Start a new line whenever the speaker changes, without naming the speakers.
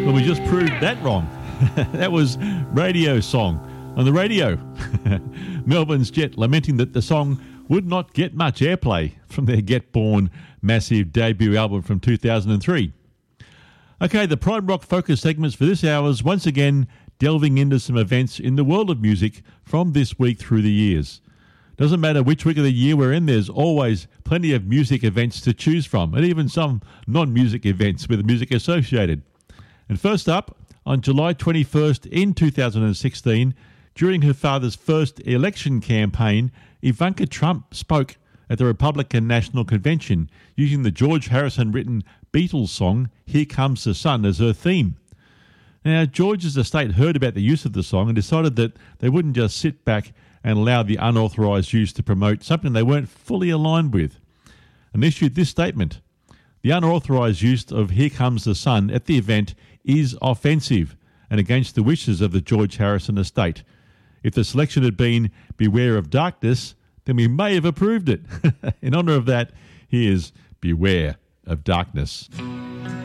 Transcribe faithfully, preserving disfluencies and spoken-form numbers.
Well, we just proved that wrong. That was Radio Song on the radio. Melbourne's Jet lamenting that the song would not get much airplay from their Get Born massive debut album from two thousand three. Okay, the Prime Rock focus segments for this hour is once again delving into some events in the world of music from this week through the years. Doesn't matter which week of the year we're in, there's always plenty of music events to choose from, and even some non-music events with music associated. And first up, on July twenty-first in two thousand sixteen, during her father's first election campaign, Ivanka Trump spoke at the Republican National Convention using the George Harrison-written Beatles song Here Comes the Sun as her theme. Now, George's estate heard about the use of the song and decided that they wouldn't just sit back and allow the unauthorised use to promote something they weren't fully aligned with, and issued this statement: the unauthorised use of Here Comes the Sun at the event is offensive and against the wishes of the George Harrison estate. If the selection had been Beware of Darkness, then we may have approved it. In honour of that, here's Beware of Darkness.